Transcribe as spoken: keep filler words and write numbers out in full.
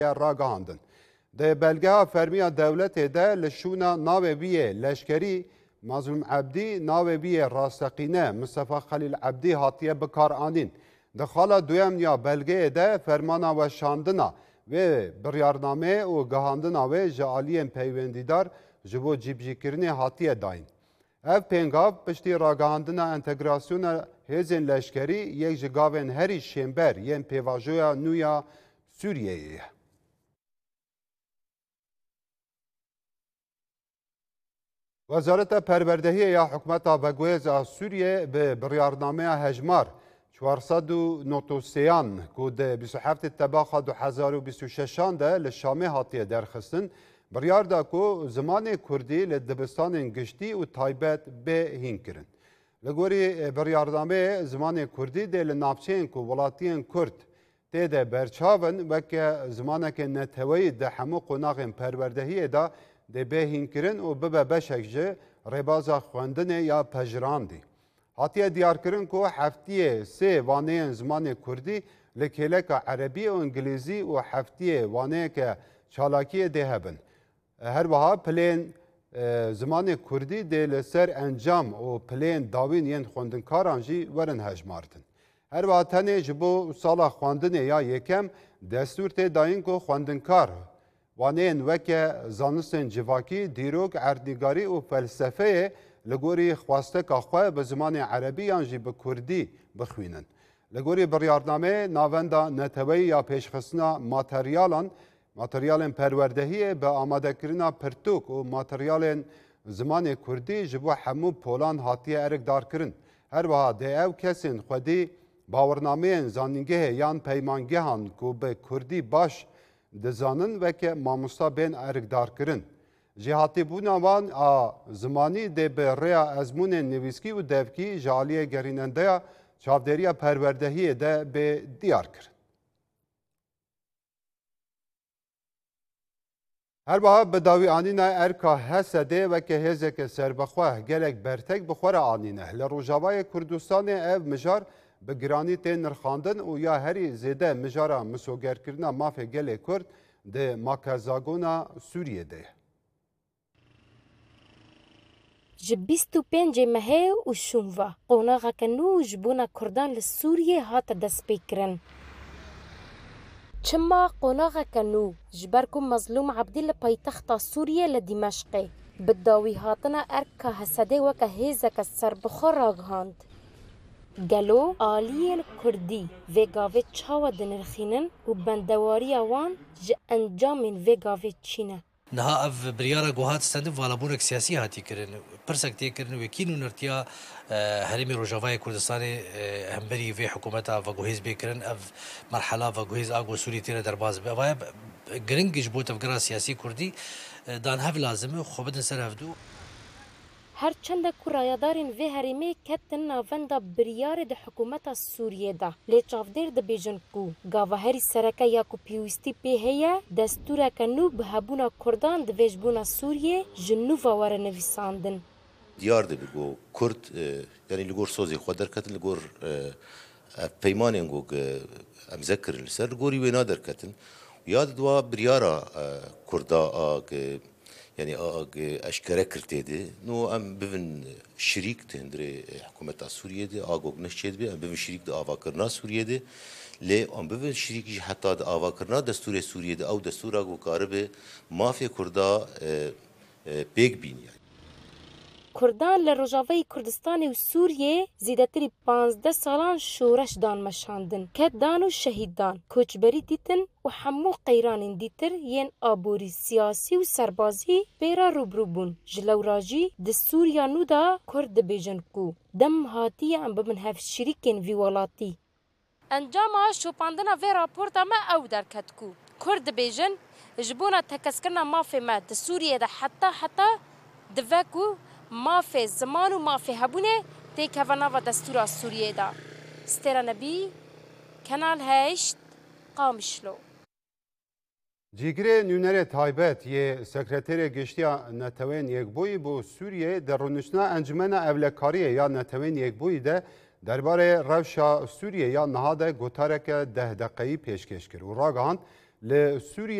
راگهاندن. ده بلگه فرمیه دولت ده لشونه ناوه بیه لشکری مظلوم عبدی ناوه بیه راستقینه مصطفی خلیل عبدی هاتیه بکار آنین. ده خالا دویم یا بلگه ده فرمانا و شاندنا و بریارنامه و گهاندنا و جعالین پیوندیدار جبو جیبجی کرنه هاتیه داین. اف پنگاو پشتی راگهاندنا انتگراسیون هزین لشکری یک جگاوین هری شنبر ین پیواجویا نویا سوریه. وزارت پروردهی یا حکومت وگویز سوریه به بریارنامه هجمار چهارصد و نود و سه کود بیست و هفت تباخ دو هزار و بیست و شش ده لشامه هاتیه درخستن بریار دا کو زمان کردی لدبستان گشتی و تایبت به هین کرن. لگوری بریارنامه زمان کردی ده لنافچین کو ولاتین کرد تیده برچاون وکه زمانه که نتوی ده همو قناغ پروردهی دا ده به هین کرن و ببه بشک جه ربازا خواندن یا پجراندی. هاتیه دیار کرن که هفتیه سه وانه زمان کردی لکیلک عربی و انگلیزی و هفتیه وانه که چالاکی ده هبن. هر وها پلین زمان کردی ده لسر انجام و پلین داوین ین خوندنکاران جی ورن هجماردن. هر وها تنه جبو سالا خواندن یا یکم دستور ته داین که خوندنکار وانین وکه زانستن جواکی دیروگ اردنگاری و فلسفه لگوری خواسته که خواه به زمان عربی آنجی به کردی بخوینن. لگوری بریارنامه ناوندا نتوی یا پیشخستنا ماتریالان ماتریال پروردهی به آماده کرنا پرتوک و ماتریال زمان کردی جبو همو پولان هاتیه ارک دار کرن. هر وها ده او کسین خودی باورنامه زانینگه یان پیمانگه هان که به کردی باش دزانن و که ماموستا بین ارک دار کرن. جهاتی بوناوان آ زمانی ده به ریا ازمون نویسکی و devکی جالیه گریننده چاودریا پروردهی ده به دیار کرن. هر با بداوی آنینه ارکا حسده و که هزه که سر بخواه گلک برتک بخوره آنینه لروجاوای کردستان او مجار به گرانی تین نرخاندن و یا هری زیده مجارا مسوگر کرنا مافه گل کرد ده ماکازاگونا سوریه ده. جبیست و پنج مهه و شنوه قوناغا کنو جبونا کردان لسوریه هات دست پیکرن. چما قوناغا کنو جبرکو مظلوم عبدی لپایتخت سوریه لدمشقه بداوی هاتنا ارکا حسده وکا هیزک سر بخور راگهاند. گلو آلین کردی وگاوه چاوا دنرخینن و بندواری وان ج انجامین وگاوه چینه. نها اف بريارا جوهات ستاندف والابونك سياسي هاتي كرن برسك تي كرن وكينو نرتيا هرمي روجافاي كردستاني همبري في حكومتها فاجوهيز بيكرن اف مرحله فاجوهيز اغو سوري تيرا درباز بايا جرينج جبوت افغرا سياسي كردي دان هاف لازم خو بدن سر هفدو هر چند کرایدارین و هریمه کتن ناوندا بریار ده حکومت سوریه دا لی چافدر ده بیجن کو گاوه هری سرکه یا کو پیوستی پی هیا دستوره کنو به هبونا کردان ده ویجبونا سوریه جنوفا واره نویساندن. دیار ده بگو کرد یعنی لگور سوزی خود در کتن لگور پیمان انگو امذکر لسر لگوری وینا در کتن یاد دوا بریارا کردا آگ يعني اشكره كرتيدي نو ام بفن شريك تندري حكومه سوريا دي اغوغ نشيد بي ام بفن شريك دي افاكرنا سوريا دي لي ام بفن شريك حتى دي افاكرنا دستور سوريا دي او دستور اغو كاربه مافيا كردا بيك بين يعني کردان لروجاوی کردستان و سوریه زیدتری پانزده سالان شورش دان مشاندن که دان و شهید دان کوچبری دیتن و همو قیران دیتر ین آبوری سیاسی و سربازی بیرا روبرو بون جلو راجی ده سوریا نو دا کرد بیجن کو دم هاتی ام بمن هف شریکن وی ولاتی انجام شوپاندنا وی راپورتا ما او در کتکو کرد بیجن جبونا تکسکرنا مافی ما ده سوریه ده حتی حتی دفاکو مافی زمان و مافی هبونه تیک هفنا و دستور سوریه دا سترا نبی kanal هشت قامشلو جیگری نونر تایبت یه سکرتری گشتی نتوین یک بوی بو سوریه در رونشنا انجمن اولکاریه یا نتوین یک بوی ده درباره روشا سوریه یا نهاده گوتارک ده دقیقی پیشکش کرد و راگهاند لسوريا